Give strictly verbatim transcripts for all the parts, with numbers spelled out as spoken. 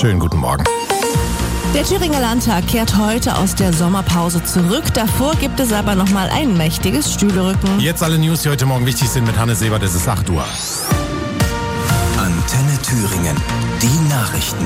Schönen guten Morgen. Der Thüringer Landtag kehrt heute aus der Sommerpause zurück. Davor gibt es aber noch mal ein mächtiges Stühlerücken. Jetzt alle News, die heute Morgen wichtig sind mit Hannes Sebert. Es ist acht Uhr. Antenne Thüringen. Die Nachrichten.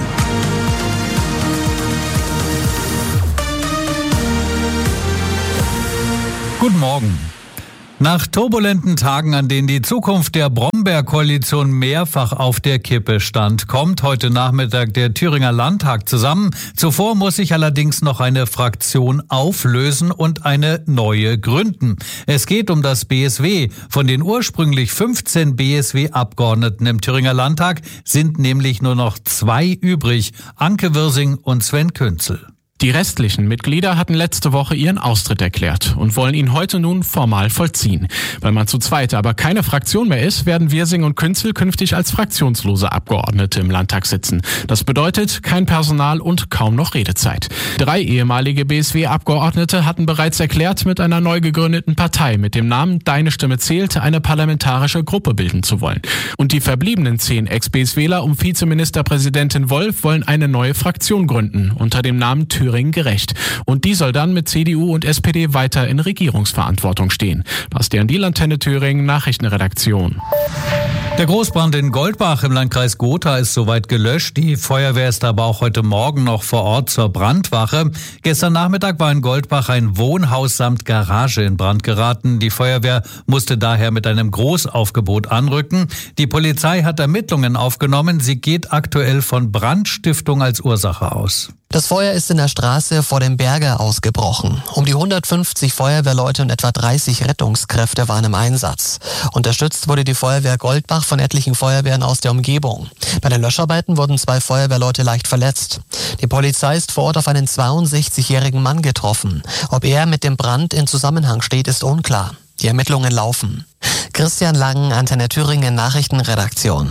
Guten Morgen. Nach turbulenten Tagen, an denen die Zukunft der Brombeer-Koalition mehrfach auf der Kippe stand, kommt heute Nachmittag der Thüringer Landtag zusammen. Zuvor muss sich allerdings noch eine Fraktion auflösen und eine neue gründen. Es geht um das B S W. Von den ursprünglich fünfzehn B S W-Abgeordneten im Thüringer Landtag sind nämlich nur noch zwei übrig: Anke Wirsing und Sven Künzel. Die restlichen Mitglieder hatten letzte Woche ihren Austritt erklärt und wollen ihn heute nun formal vollziehen. Weil man zu zweit aber keine Fraktion mehr ist, werden Wirsing und Künzel künftig als fraktionslose Abgeordnete im Landtag sitzen. Das bedeutet kein Personal und kaum noch Redezeit. Drei ehemalige B S W-Abgeordnete hatten bereits erklärt, mit einer neu gegründeten Partei mit dem Namen Deine Stimme zählt eine parlamentarische Gruppe bilden zu wollen. Und die verbliebenen zehn Ex-BSWler um Vizeministerpräsidentin Wolf wollen eine neue Fraktion gründen unter dem Namen Thüringen gerecht. Und die soll dann mit C D U und S P D weiter in Regierungsverantwortung stehen. Bastian Diel, Antenne Thüringen, Nachrichtenredaktion. Der Großbrand in Goldbach im Landkreis Gotha ist soweit gelöscht. Die Feuerwehr ist aber auch heute Morgen noch vor Ort zur Brandwache. Gestern Nachmittag war in Goldbach ein Wohnhaus samt Garage in Brand geraten. Die Feuerwehr musste daher mit einem Großaufgebot anrücken. Die Polizei hat Ermittlungen aufgenommen. Sie geht aktuell von Brandstiftung als Ursache aus. Das Feuer ist in der Straße vor dem Berge ausgebrochen. Um die hundertfünfzig Feuerwehrleute und etwa dreißig Rettungskräfte waren im Einsatz. Unterstützt wurde die Feuerwehr Goldbach von etlichen Feuerwehren aus der Umgebung. Bei den Löscharbeiten wurden zwei Feuerwehrleute leicht verletzt. Die Polizei ist vor Ort auf einen zweiundsechzigjährigen Mann getroffen. Ob er mit dem Brand in Zusammenhang steht, ist unklar. Die Ermittlungen laufen. Christian Lang, Antenne Thüringen, Nachrichtenredaktion.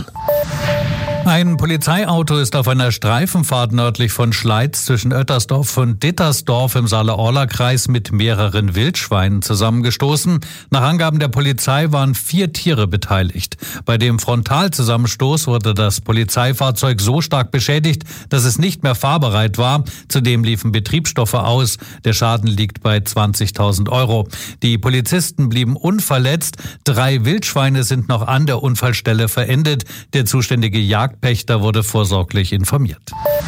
Ein Polizeiauto ist auf einer Streifenfahrt nördlich von Schleiz zwischen Oettersdorf und Dittersdorf im Saale-Orla-Kreis mit mehreren Wildschweinen zusammengestoßen. Nach Angaben der Polizei waren vier Tiere beteiligt. Bei dem Frontalzusammenstoß wurde das Polizeifahrzeug so stark beschädigt, dass es nicht mehr fahrbereit war. Zudem liefen Betriebsstoffe aus. Der Schaden liegt bei zwanzigtausend Euro. Die Polizisten blieben unverletzt. Drei Wildschweine sind noch an der Unfallstelle verendet. Der zuständige Jagd Pächter wurde vorsorglich informiert.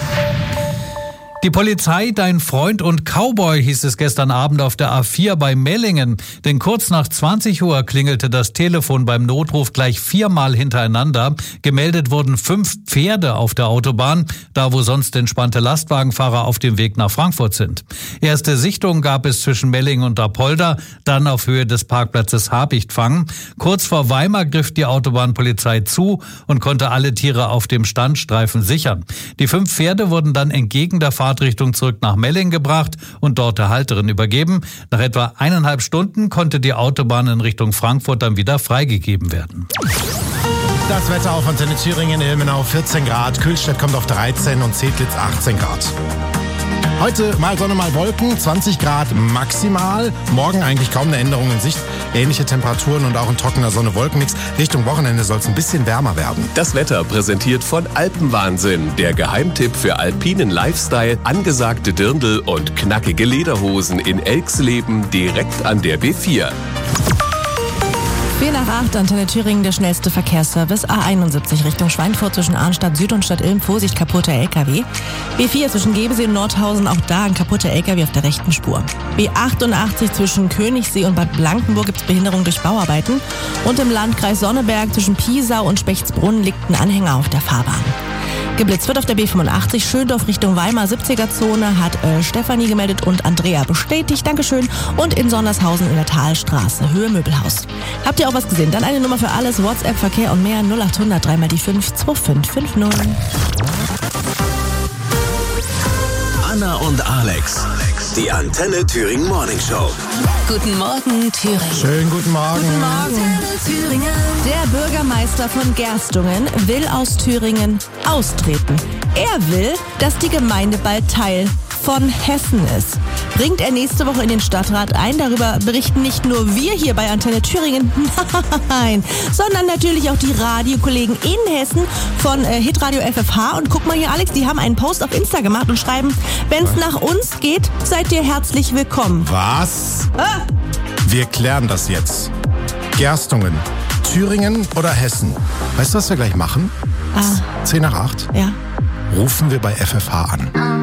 Die Polizei, dein Freund und Cowboy, hieß es gestern Abend auf der A vier bei Mellingen. Denn kurz nach zwanzig Uhr klingelte das Telefon beim Notruf gleich viermal hintereinander. Gemeldet wurden fünf Pferde auf der Autobahn, da wo sonst entspannte Lastwagenfahrer auf dem Weg nach Frankfurt sind. Erste Sichtungen gab es zwischen Mellingen und Apolda, dann auf Höhe des Parkplatzes Habichtfang. Kurz vor Weimar griff die Autobahnpolizei zu und konnte alle Tiere auf dem Standstreifen sichern. Die fünf Pferde wurden dann entgegen der Fahrt Fahrtrichtung zurück nach Mellingen gebracht und dort der Halterin übergeben. Nach etwa eineinhalb Stunden konnte die Autobahn in Richtung Frankfurt dann wieder freigegeben werden. Das Wetter auf Antenne Thüringen, Ilmenau vierzehn Grad, Kühlstedt kommt auf dreizehn und Zedlitz achtzehn Grad. Heute mal Sonne, mal Wolken, zwanzig Grad maximal. Morgen eigentlich kaum eine Änderung in Sicht. Ähnliche Temperaturen und auch ein trockener Sonne-Wolken-Mix. Richtung Wochenende soll es ein bisschen wärmer werden. Das Wetter präsentiert von Alpenwahnsinn. Der Geheimtipp für alpinen Lifestyle, angesagte Dirndl und knackige Lederhosen in Elxleben direkt an der B vier. vier nach acht, Antenne Thüringen, der schnellste Verkehrsservice. A einundsiebzig Richtung Schweinfurt zwischen Arnstadt Süd und Stadt Ilm. Vorsicht, kaputter L K W. B vier zwischen Gebesee und Nordhausen, auch da ein kaputter L K W auf der rechten Spur. B achtundachtzig zwischen Königssee und Bad Blankenburg gibt es Behinderung durch Bauarbeiten. Und im Landkreis Sonneberg zwischen Piesau und Spechtsbrunn liegt ein Anhänger auf der Fahrbahn. Geblitzt wird auf der B fünfundachtzig, Schöndorf Richtung Weimar, siebziger-Zone, hat äh, Stefanie gemeldet und Andrea bestätigt, Dankeschön. Und in Sondershausen in der Talstraße, Höhe Möbelhaus. Habt ihr auch was gesehen? Dann eine Nummer für alles, WhatsApp, Verkehr und mehr, null achthundert drei mal die fünf zwei fünf fünf null. Anna und Alex, die Antenne Thüringen Morning Show. Guten Morgen, Thüringen. Schönen guten Morgen. Guten Morgen, Thüringen. Der Bürgermeister von Gerstungen will aus Thüringen austreten. Er will, dass die Gemeinde bald Teil von Hessen ist. bringt er nächste Woche in den Stadtrat ein. Darüber berichten nicht nur wir hier bei Antenne Thüringen, nein, sondern natürlich auch die Radiokollegen in Hessen von äh, Hitradio F F H. Und guck mal hier, Alex, die haben einen Post auf Insta gemacht und schreiben, wenn es nach uns geht, seid ihr herzlich willkommen. Was? Ah. Wir klären das jetzt. Gerstungen, Thüringen oder Hessen? Weißt du, was wir gleich machen? Ah. zehn nach acht. Ja. Rufen wir bei F F H an.